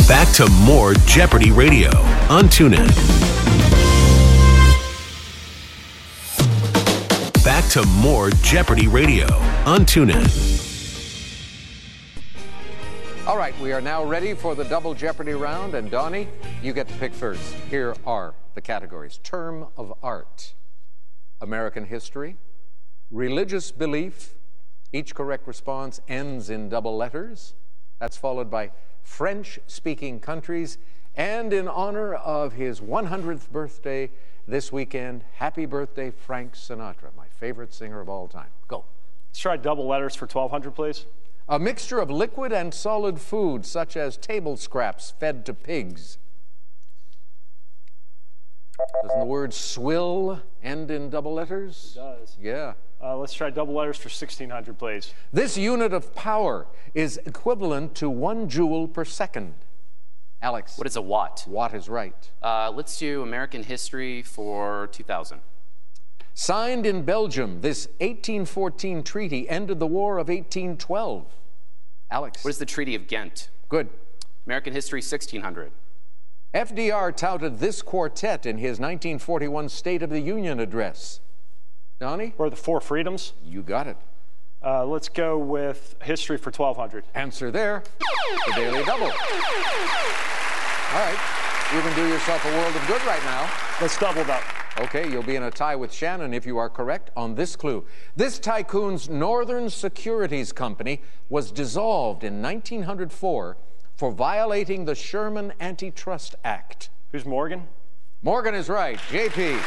Back to more Jeopardy Radio on TuneIn. Back to more Jeopardy Radio on TuneIn. All right, we are now ready for the double Jeopardy round, and Donnie, you get to pick first. Here are the categories. Term of art, American history, religious belief. Each correct response ends in double letters. That's followed by French-speaking countries. And in honor of his 100th birthday this weekend, happy birthday, Frank Sinatra, my favorite singer of all time. Go. Let's try double letters for 1,200, please. A mixture of liquid and solid food, such as table scraps fed to pigs. Doesn't the word swill end in double letters? It does. Yeah. Let's try double letters for 1,600, please. This unit of power is equivalent to 1 joule per second. Alex. What is a watt? Watt is right. Let's do American history for 2,000. Signed in Belgium, this 1814 treaty ended the War of 1812. Alex. What is the Treaty of Ghent? Good. American history 1,600. FDR touted this quartet in his 1941 State of the Union address. Donnie? What are the 4 freedoms? You got it. Let's go with history for 1,200. Answer there. The Daily Double. All right. You can do yourself a world of good right now. Let's double it up. Okay, you'll be in a tie with Shannon if you are correct on this clue. This tycoon's Northern Securities Company was dissolved in 1904 for violating the Sherman Antitrust Act. Who's Morgan? Morgan is right. JP.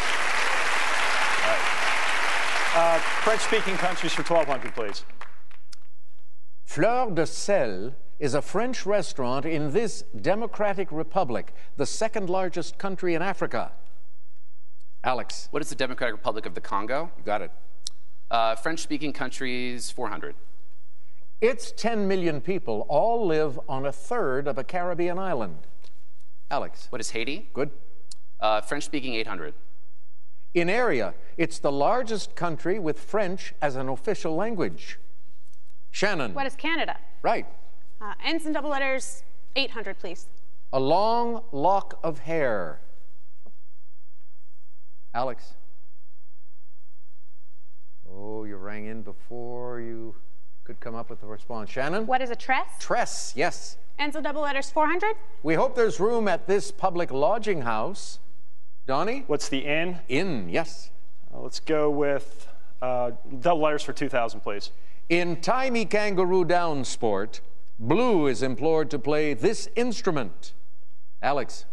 French-speaking countries for 1,200, please. Fleur de Sel is a French restaurant in this Democratic Republic, the second largest country in Africa. Alex. What is the Democratic Republic of the Congo? You got it. French-speaking countries 400. Its 10 million people all live on a third of a Caribbean island. Alex. What is Haiti? Good. French-speaking 800. In area, it's the largest country with French as an official language. Shannon. What is Canada? Right. Ends in double letters, 800, please. A long lock of hair. Alex. Oh, you rang in before you could come up with the response. Shannon? What is a tress? Tress, yes. Ends in double letters, 400. We hope there's room at this public lodging house. Donnie? What's the inn? Inn, yes. Let's go with double letters for 2,000, please. In Timey Kangaroo Down sport, blue is implored to play this instrument. Alex.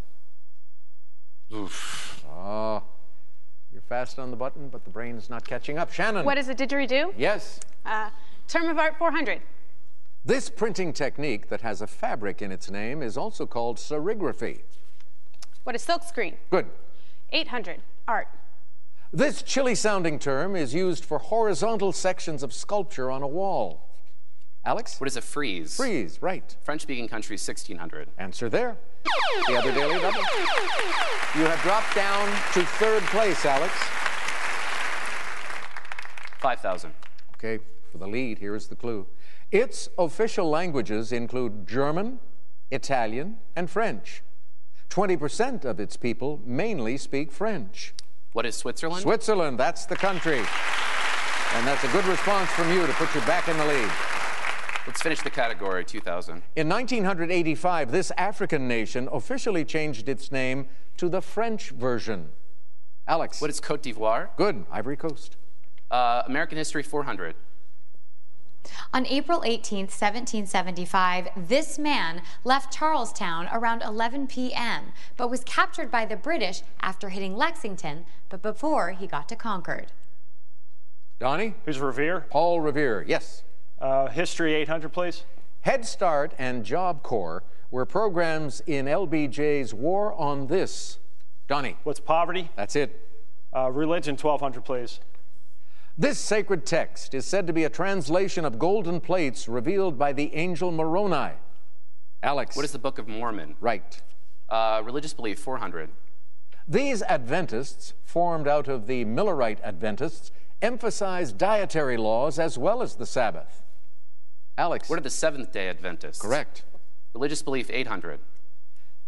Oof. Oh, you're fast on the button, but the brain's not catching up. Shannon. What is a didgeridoo? Yes. Term of art, 400. This printing technique that has a fabric in its name is also called serigraphy. What is silkscreen? Good. 800. Art. This chilly-sounding term is used for horizontal sections of sculpture on a wall. Alex? What is a frieze? Frieze, right. French-speaking countries 1,600. Answer there. The other Daily Double. You have dropped down to third place, Alex. 5,000. Okay, for the lead, here is the clue. Its official languages include German, Italian, and French. 20% of its people mainly speak French. What is Switzerland? Switzerland, that's the country. And that's a good response from you to put you back in the lead. Let's finish the category, 2,000. In 1985, this African nation officially changed its name to the French version. Alex. What is Côte d'Ivoire? Good, Ivory Coast. American history 400. On April 18, 1775, this man left Charlestown around 11 p.m., but was captured by the British after hitting Lexington, but before he got to Concord. Donnie? Who's Revere? Paul Revere, yes. History 800, please. Head Start and Job Corps were programs in LBJ's War on This. Donnie? What's poverty? That's it. Religion 1,200, please. This sacred text is said to be a translation of golden plates revealed by the angel Moroni. Alex. What is the Book of Mormon? Right. Religious belief 400. These Adventists, formed out of the Millerite Adventists, emphasize dietary laws as well as the Sabbath. Alex. What are the Seventh-day Adventists? Correct. Religious belief 800.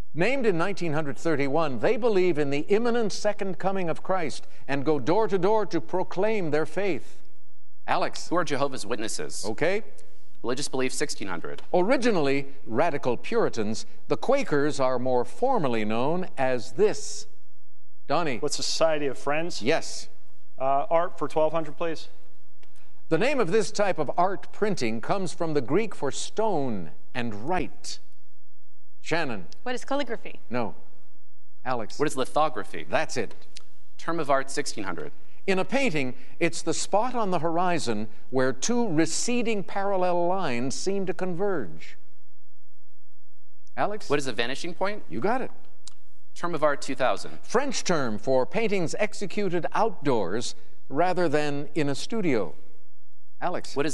Named in 1931, they believe in the imminent second coming of Christ and go door to door to proclaim their faith. Alex. Who are Jehovah's Witnesses? Okay. Religious belief, 1600. Originally radical Puritans, the Quakers are more formally known as this. Donnie. What Society of Friends? Yes. Art for 1200, please. The name of this type of art printing comes from the Greek for stone and write. Shannon. What is calligraphy? No. Alex. What is lithography? That's it. Term of art, 1600. In a painting, it's the spot on the horizon where two receding parallel lines seem to converge. Alex? What is a vanishing point? You got it. Term of art, 2000. French term for paintings executed outdoors rather than in a studio. Alex? What is